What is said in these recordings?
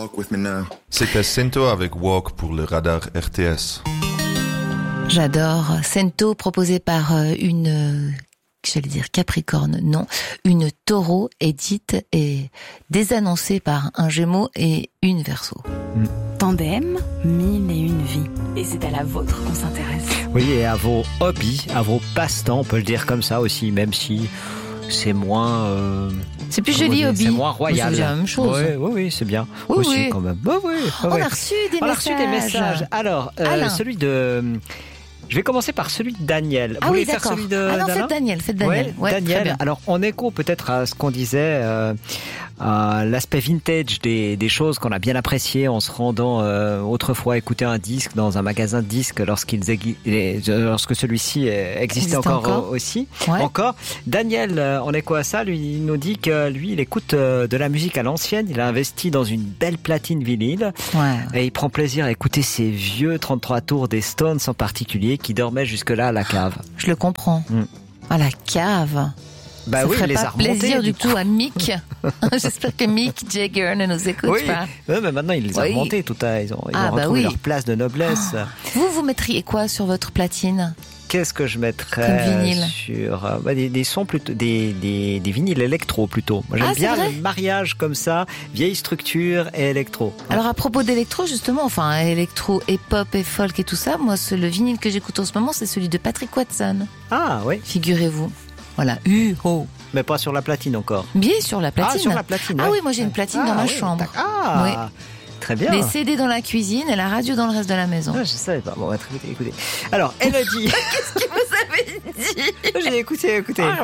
C'était Sento avec Walk pour le radar RTS. J'adore. Sento proposé par j'allais dire Capricorne, non, une Taureau, édite et désannoncée par un Gémeaux et une Verseau. Tandem, 1001 vies. Et c'est à la vôtre qu'on s'intéresse. Oui, et à vos hobbies, à vos passe-temps, on peut le dire comme ça aussi, même si c'est moins... c'est plus joli, hobby. C'est moins royal. C'est la même chose. Oui, c'est bien. Oui, aussi, oui. quand même. On a reçu des messages. Alors, celui de... Je vais commencer par celui de Daniel. Ah Vous oui, voulez faire d'accord. celui de faites Daniel. Ouais, Daniel. Très bien. Alors, en écho peut-être à ce qu'on disait, l'aspect vintage des choses qu'on a bien appréciées en se rendant autrefois écouter un disque dans un magasin de disques lorsque celui-ci existait encore aussi. Ouais. Encore. Daniel, en écho à ça, lui, il nous dit que lui, il écoute de la musique à l'ancienne. Il a investi dans une belle platine vinyle. Ouais. Et il prend plaisir à écouter ces vieux 33 tours des Stones en particulier qui dormaient jusque-là à la cave. Je le comprends. À la cave. Bah ça oui, ferait il les pas a remontés plaisir du coup à Mick. J'espère que Mick Jagger ne nous écoute pas. Oui, mais maintenant il les a remontés tout à. Ils ont retrouvé leur place de noblesse. Vous mettriez quoi sur votre platine? Qu'est-ce que je mettrais comme vinyle sur des sons plutôt des vinyles électro plutôt. Moi j'aime bien le mariage comme ça, vieille structure et électro. Alors à propos d'électro justement, enfin électro et pop et folk et tout ça, moi le vinyle que j'écoute en ce moment c'est celui de Patrick Watson. Ah oui. Figurez-vous. Voilà. Mais pas sur la platine encore. Bien sur la platine. Ah sur la platine. Ah oui, moi j'ai une platine dans ma chambre. Ah. Oui. Très bien. Les CD dans la cuisine et la radio dans le reste de la maison. Ah, je savais pas. Bon, on va écouter. Alors, Elodie. Qu'est-ce que vous avez dit? J'ai écouté.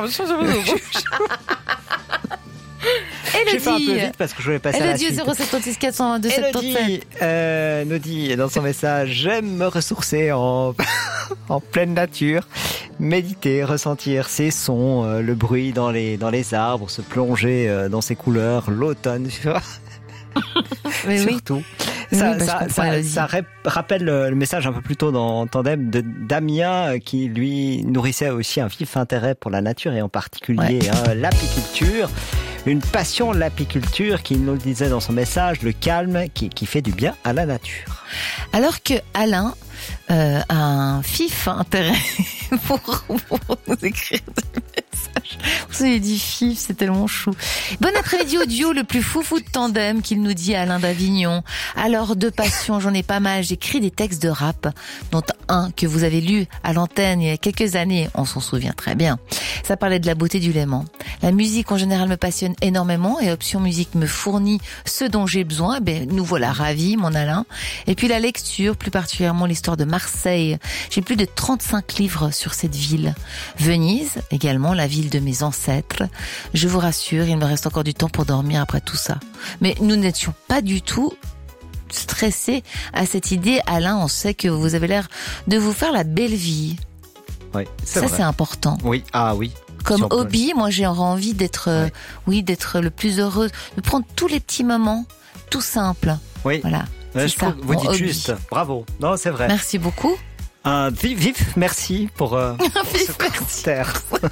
J'ai fait un peu vite parce que je voulais passer à la suite. Elodie 076 422 77. Elodie nous dit dans son message: j'aime me ressourcer en pleine nature, méditer, ressentir ces sons, le bruit dans les arbres, se plonger dans ces couleurs, l'automne. Mais surtout. Oui. Ça rappelle le message un peu plus tôt dans Tandem de Damien qui lui nourrissait aussi un vif intérêt pour la nature et en particulier l'apiculture. Une passion, l'apiculture, qui nous le disait dans son message, le calme qui fait du bien à la nature. Alors que Alain a un vif intérêt pour nous écrire des messages. Vous avez dit fif, c'est tellement chou. Bon après-midi au duo le plus foufou de Tandem qu'il nous dit Alain d'Avignon. Alors de passion, j'en ai pas mal. J'écris des textes de rap, dont un que vous avez lu à l'antenne il y a quelques années. On s'en souvient très bien. Ça parlait de la beauté du Léman. La musique en général me passionne énormément et Option Musique me fournit ce dont j'ai besoin. Nous voilà ravis, mon Alain. Et puis la lecture, plus particulièrement l'histoire de Marseille. J'ai plus de 35 livres sur cette ville. Venise, également la ville de mes ancêtres. Je vous rassure, il me reste encore du temps pour dormir après tout ça. Mais nous n'étions pas du tout stressés à cette idée. Alain, on sait que vous avez l'air de vous faire la belle vie. Oui, ça c'est important. Oui, oui. Comme hobby, moi j'ai envie d'être, d'être le plus heureuse, de prendre tous les petits moments, tout simple. Oui. Voilà. Vous dites hobby. Juste. Bravo. Non, c'est vrai. Merci beaucoup. Vif, merci pour ce commentaire.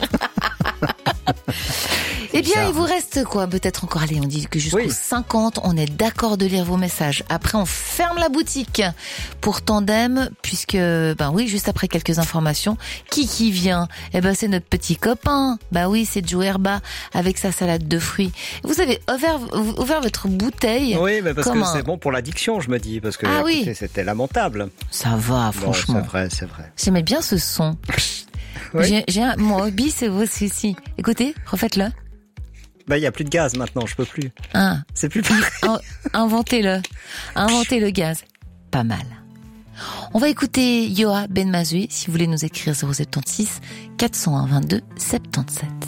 Eh bien, il vous reste quoi? Peut-être encore, allez, on dit que jusqu'aux 50, on est d'accord de lire vos messages. Après, on ferme la boutique pour Tandem, puisque, juste après quelques informations. Qui vient? C'est notre petit copain. C'est Joe Herba avec sa salade de fruits. Vous avez ouvert votre bouteille. Oui, mais parce que c'est bon pour l'addiction, je me dis, parce que écoutez, c'était lamentable. Ça va, franchement. C'est vrai. J'aimais bien ce son. Oui. Mon hobby, c'est aussi. Écoutez, refaites-le. Il y a plus de gaz maintenant, je peux plus. C'est plus pareil. Inventez le gaz. Pas mal. On va écouter Yoa Ben Mazoué, si vous voulez nous écrire 076 401 22 77.